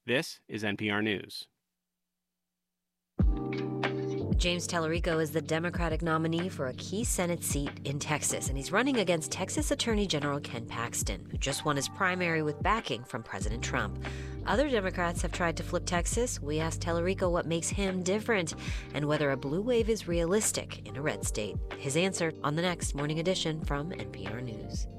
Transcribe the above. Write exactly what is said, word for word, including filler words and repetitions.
This is N P R News. James Tallarico is the Democratic nominee for a key Senate seat in Texas, and he's running against Texas Attorney General Ken Paxton, who just won his primary with backing from President Trump. Other Democrats have tried to flip Texas. We asked Tallarico what makes him different and whether a blue wave is realistic in a red state. His answer on the next Morning Edition from N P R News.